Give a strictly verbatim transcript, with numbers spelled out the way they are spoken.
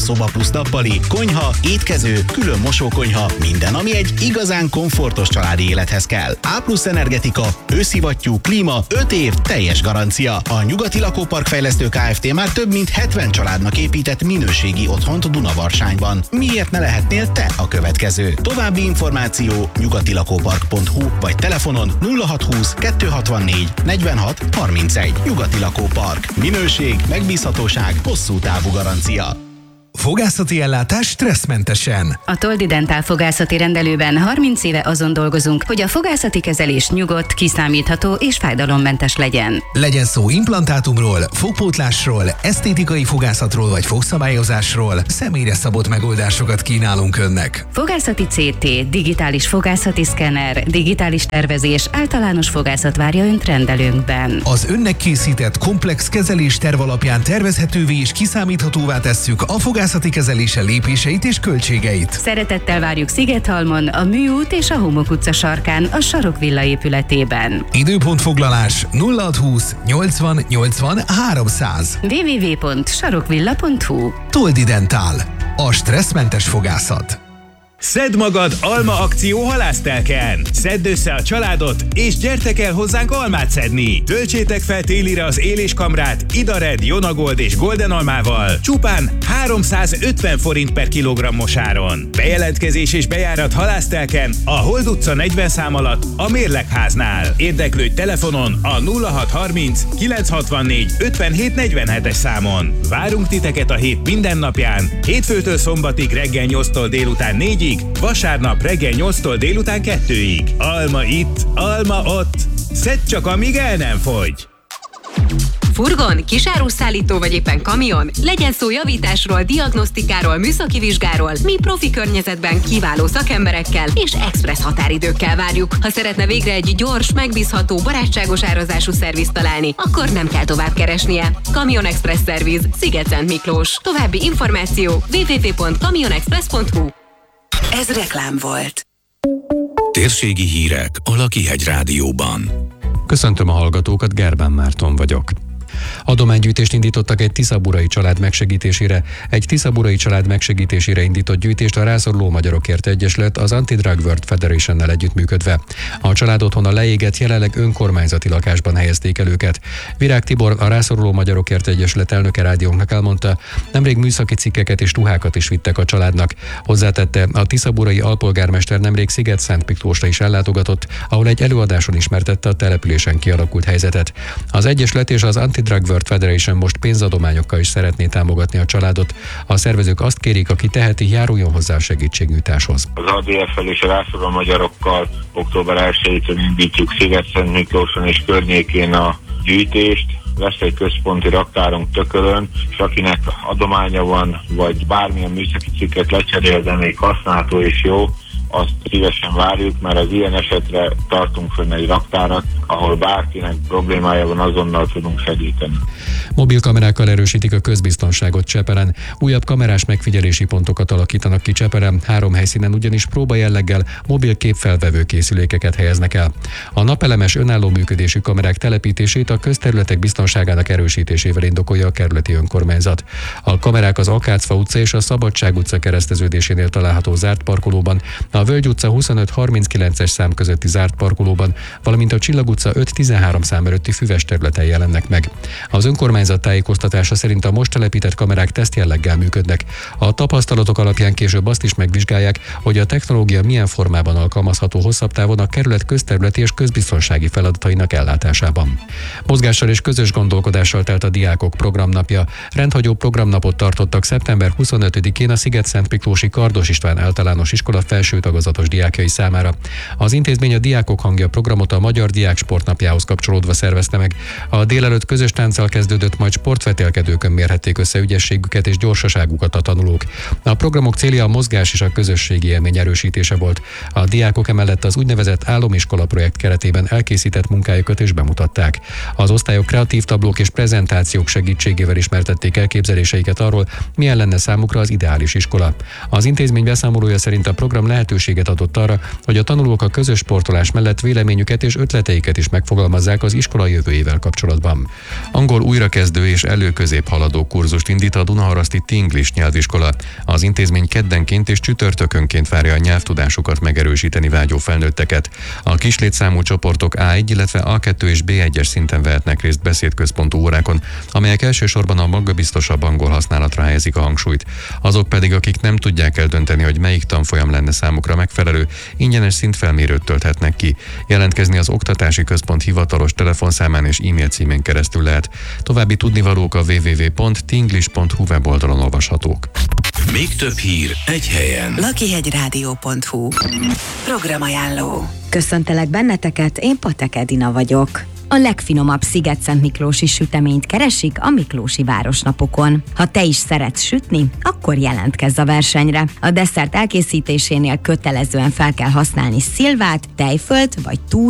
hálószoba plusz nappali, konyha, étkező, külön mosókonyha, minden, ami egy igazán komfortos családi élethez kell. A plusz energetika, hőszivattyú, klíma, öt év, teljes garancia. A Nyugati Lakópark Fejlesztő Kft. Már több mint hetven családnak épített minőségi otthont Dunavarságban. Miért ne lehetnél te a következő? További információ nyugatilakópark pont hu vagy telefonon nulla hatszázhúsz kettőszázhatvannégy negyvenhat harmincegy. Nyugati Lakópark. Minőség, megbízhatóság, hosszú távú garancia. Fogászati ellátás stresszmentesen. A Toldi Dentál fogászati rendelőben harminc éve azon dolgozunk, hogy a fogászati kezelés nyugodt, kiszámítható és fájdalommentes legyen. Legyen szó implantátumról, fogpótlásról, esztétikai fogászatról vagy fogszabályozásról, személyre szabott megoldásokat kínálunk önnek. Fogászati cé té, digitális fogászati szkenner, digitális tervezés, általános fogászat várja önt rendelőnkben. Az önnek készített komplex kezelés terv alapján tervezhetővé és kiszámíthatóvá tesszük a fogászati kezelése lépéseit és költségeit. Szeretettel várjuk Szigethalmon, a Műút és a Homok utca sarkán, a Sarokvilla épületében. Időpontfoglalás nulla hatszázhúsz nyolcvan nyolcvan háromszáz. double-u double-u double-u pont sarokvilla pont hu. Toldi Dentál. A stresszmentes fogászat. Szedd magad alma akció halásztelken! Szedd össze a családot, és gyertek el hozzánk almát szedni! Töltsétek fel télire az éléskamrát Idared, Jonagold és Golden almával csupán háromszázötven forint per kilogrammos áron. Bejelentkezés és bejárat halásztelken a Hold utca negyven szám alatt a Mérlegháznál. Érdeklődj telefonon a nulla hatszázharminc kilencszázhatvannégy ötvenhét negyvenhetes számon. Várunk titeket a hét minden napján, hétfőtől szombatig reggel nyolctól délután négyig, vasárnap reggel nyolctól délután kettőig. Alma itt, alma ott. Szedd csak, amíg el nem fogy! Furgon, kisáruszállító vagy éppen kamion? Legyen szó javításról, diagnosztikáról, műszaki vizsgáról, mi profi környezetben kiváló szakemberekkel és expressz határidőkkel várjuk. Ha szeretne végre egy gyors, megbízható, barátságos árazású szervizt találni, akkor nem kell tovább keresnie. Kamion Express Szerviz, Sziget-Szent Miklós. További információ double-u double-u double-u pont kamionexpress pont hu. Ez reklám volt. Térségi hírek a Lakihegy Rádióban. Köszöntöm a hallgatókat, Gerbán Márton vagyok. Adománygyűjtést indítottak egy tiszaburai család megsegítésére. Egy tiszaburai család megsegítésére indított gyűjtést a Rászoruló Magyarokért Egyesület az Anti-Drug World Federationnel együttműködve. A család otthona leégett, jelenleg önkormányzati lakásban helyezték el őket. Virág Tibor, a Rászoruló Magyarokért Egyesület elnöke rádiónknak elmondta, nemrég műszaki cikkeket és ruhákat is vittek a családnak. Hozzátette, a tiszaburai alpolgármester nemrég Sziget-Szent Miklósra is ellátogatott, ahol egy előadáson ismertette a településen kialakult helyzetet. Az Egyesület és az Anti-Drug World Federation most pénzadományokkal is szeretné támogatni a családot. A szervezők azt kérik, aki teheti, járuljon hozzá a segítségnyújtáshoz. Az á dé ef-el és a Rászoruló Magyarokkal október elsejétől indítjuk Sziget-Szent Miklóson és környékén a gyűjtést. Lesz egy központi raktárunk Tökölön, és akinek adománya van, vagy bármilyen műszaki cikket lecserél, de még használható és jó, azt szívesen várjuk, mert az ilyen esetre tartunk fönn egy raktárat, ahol bárkinek problémája van, azonnal tudunk segíteni. Mobil kamerákkal erősítik a közbiztonságot Csepelen. Újabb kamerás megfigyelési pontokat alakítanak ki Csepelen, három helyszínen ugyanis próbajelleggel mobil képfelvevő készülékeket helyeznek el. A napelemes önálló működésű kamerák telepítését a közterületek biztonságának erősítésével indokolja a kerületi önkormányzat. A kamerák az Akácfa utca és a Szabadság utca kereszteződésénél található zárt parkolóban, a Völgy utca huszonöt harminckilences szám közötti zárt parkolóban, valamint a Csillag utca öt tizenhárom szám előtti füves területen jelennek meg. Az önkormányzat tájékoztatása szerint a most telepített kamerák tesztjelleggel működnek. A tapasztalatok alapján később azt is megvizsgálják, hogy a technológia milyen formában alkalmazható hosszabb távon a kerület közterületi és közbiztonsági feladatainak ellátásában. Mozgással és közös gondolkodással telt a diákok programnapja. Rendhagyó programnapot tartottak szeptember huszonötödikén a Sziget-Szent Miklósi Kardos István általános iskola felső tagozatos diákjai számára. Az intézmény a Diákok Hangja programot a Magyar Diák Sportnapjához kapcsolódva szervezte meg. A délelőtt közös tánccal kezdődött, majd sportvetélkedőkön mérhették össze ügyességüket és gyorsaságukat a tanulók. A programok célja a mozgás és a közösségi élmény erősítése volt. A diákok emellett az úgynevezett Álomiskola projekt keretében elkészített munkájukat is bemutatták. Az osztályok kreatív tablók és prezentációk segítségével ismertették elképzeléseiket arról, milyen lenne számukra az ideális iskola. Az intézmény beszámolója szerint a program lehetőség lehetőséget adott arra, hogy a tanulók a közös sportolás mellett véleményüket és ötleteiket is megfogalmazzák az iskola jövőjével kapcsolatban. Angol újrakezdő és előközép haladó kurzust indít a Dunaharaszti Tinglish nyelviskola. Az intézmény keddenként és csütörtökönként várja a nyelvtudásukat megerősíteni vágyó felnőtteket. A kislétszámú csoportok á egy, illetve á kettő és bé egyes szinten vehetnek részt beszédközpontú órákon, amelyek elsősorban a magabiztosabb angol használatra helyezik a hangsúlyt. Azok pedig, akik nem tudják eldönteni, hogy melyik tanfolyam lenne számukra megfelelő, ingyenes szintfelmérőt tölthetnek ki. Jelentkezni az oktatási központ hivatalos telefonszámán és e-mail címén keresztül lehet. További tudnivalók a double-u double-u double-u pont tinglish pont hu weboldalon olvashatók. Még több hír egy helyen. lakihegyrádió pont hu Programajánló. Köszöntelek benneteket, én Patek Edina vagyok. A legfinomabb Sziget-Szent Miklósi süteményt keresik a Miklósi Városnapokon. Ha te is szeretsz sütni, akkor jelentkezz a versenyre. A desszert elkészítésénél kötelezően fel kell használni szilvát, tejfölt vagy túr